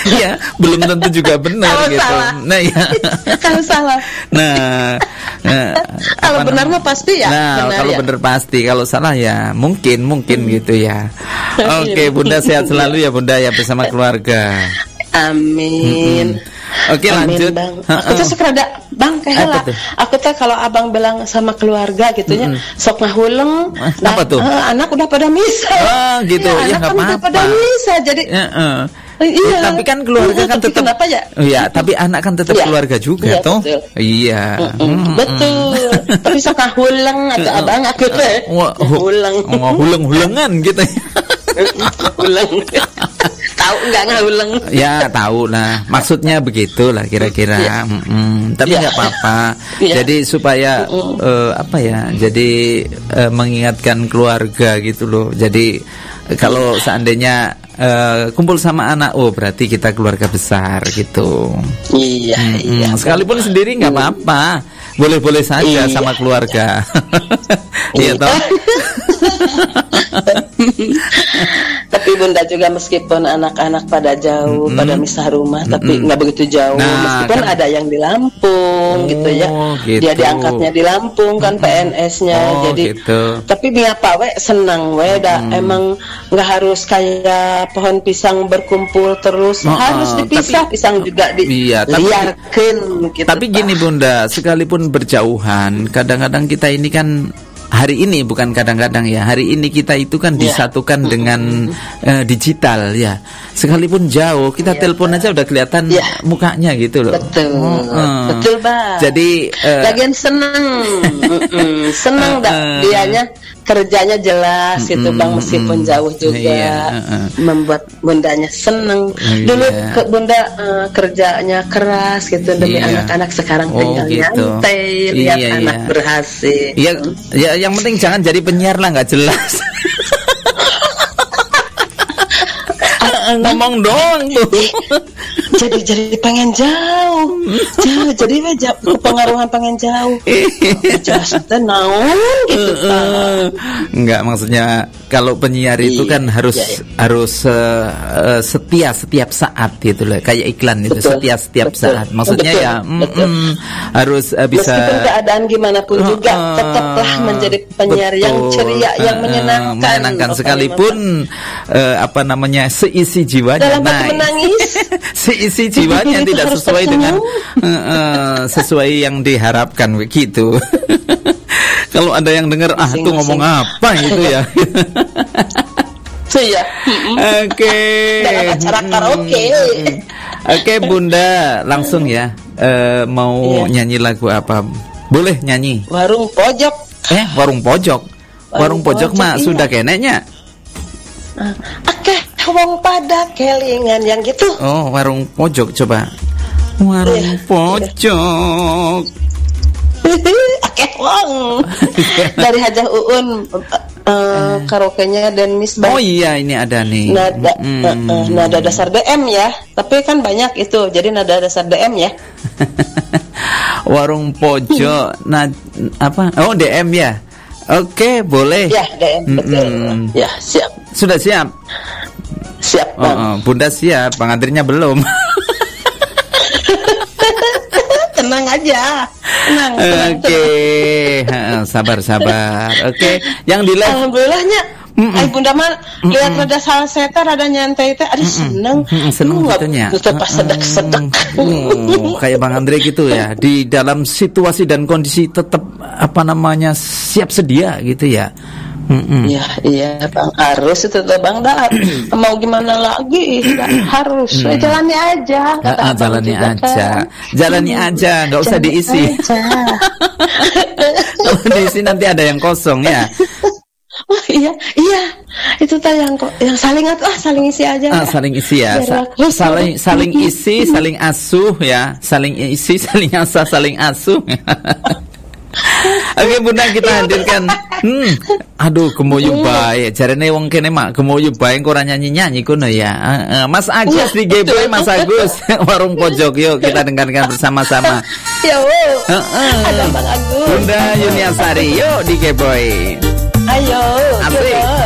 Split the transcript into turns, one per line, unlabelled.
Ya, belum tentu juga benar
kalau
gitu.
Salah.
Nah, ya.
Kalau salah. Kalau benar mah pasti ya.
Nah,
benar
kalau
ya.
benar pasti, kalau salah ya mungkin gitu ya. Oke, Bunda sehat selalu ya Bunda ya bersama keluarga.
Amin.
Oke,
Amin,
lanjut.
Bang. Aku tuh sekrada Bang kayak lah. Aku tuh kalau abang bilang sama keluarga gitunya, sok ngahuleng.
Apa tuh?
Anak udah pada misa.
Gitu. Ya,
anak kan udah
apa-apa.
pada misa. Jadi iya.
Tapi kan keluarga kan tetap.
Kenapa ya?
Iya, tapi anak kan tetap keluarga juga toh. Iya.
Betul. Tapi sok ngahuleng atau abang aku tuh.
Hulengan gitu.
Huleng. Tahu nggak ngahuleng?
Ya tahu lah, maksudnya begitulah kira-kira. Tapi nggak apa-apa. Jadi supaya apa ya? Jadi mengingatkan keluarga gitu loh. Jadi kalau seandainya kumpul sama anak, oh berarti kita keluarga besar gitu.
Iya.
Sekalipun sendiri nggak apa-apa, boleh-boleh saja sama keluarga. Iya toh.
Tapi Bunda juga meskipun anak-anak pada jauh, pada misah rumah, tapi nggak begitu jauh. Meskipun ada yang di Lampung, gitu ya.
Gitu.
Dia diangkatnya di Lampung kan PNS-nya. Jadi,
gitu.
tapi biapa we senang we, emang nggak harus kayak pohon pisang berkumpul terus, harus dipisah. Pisang juga diliarkan. Gitu,
tapi gini Bunda, sekalipun berjauhan, kadang-kadang kita ini kan. Hari ini bukan kadang-kadang ya. Hari ini kita itu kan disatukan dengan digital ya. Sekalipun jauh, kita telepon aja udah kelihatan mukanya gitu loh.
Betul Bang.
Jadi
lagian seneng. Seneng dianya kerjanya jelas gitu Bang, meskipun jauh juga membuat Bundanya seneng. Dulu Bunda kerjanya keras gitu demi anak-anak, sekarang tinggal nyantai lihat anak berhasil.
Ya yang penting jangan jadi penyiar lah, nggak jelas. Ngomong doang tuh.
Jadi pengen jauh. Jadi kepengaruhan pengen jauh. Jelas naon gitu.
Enggak, maksudnya kalau penyiar itu kan harus setia setiap saat gitu loh. Kayak iklan itu setiap saat. Maksudnya harus bisa.
Meskipun keadaan gimana pun juga tetaplah menjadi penyiar yang ceria, yang menyenangkan
sekalipun seisi jiwanya
dalam bentuk menangis.
Seisi jiwanya tidak sesuai dengan sesuai yang diharapkan begitu. Kalau ada yang dengar tuh ngomong apa gitu ya. Oke.
Dalam acara karaoke.
Oke Bunda, langsung ya. Mau nyanyi lagu apa? Boleh nyanyi.
Warung pojok.
Warung pojok. Warung pojok mah sudah keneknya.
Wong pada kelingan yang gitu.
Oh, warung pojok coba. Warung pojok.
Wong. Dari Hajah Uun karaoke-nya dan Miss Bang.
Oh iya, ini ada nih.
Nada dasar DM ya. Tapi kan banyak itu. Jadi nada dasar DM ya.
Warung pojok. Oh, DM ya. Oke, boleh.
Ya, DM betul. Ya, siap.
Sudah siap.
Siap Bang.
Bunda siap, pengantinnya belum.
Tenang aja. Tenang.
Oke. Sabar. Oke. Yang di live.
Alhamdulillahnya. Bunda mah lihat rada salseta, rada nyantai teh, aduh seneng
gitunya.
Pas sedek-sedek.
Kayak Bang Andre gitu ya. Di dalam situasi dan kondisi tetap siap sedia gitu ya.
Iya Bang, harus itu tuh Bang, mau gimana lagi, harus jalani aja.
Jalani aja, nggak usah diisi. Kalau diisi nanti ada yang kosong ya.
Iya, itu teh yang saling isi aja.
Saling isi ya, saling isi, saling asuh ya, saling isi, saling asah, saling asuh. Oke Bunda, kita hadirkan. Aduh, gemoyu bae. Jarene wong kene mak gemoyu bae kok ora nyanyi-nyanyi kono ya. Mas Agus di Geboy, Mas Agus. Warung pojok, yuk kita dengarkan bersama-sama.
Yo. Ada Bang Agus.
Bunda Yuniasari, yuk di Geboy.
Ayo.
Asik.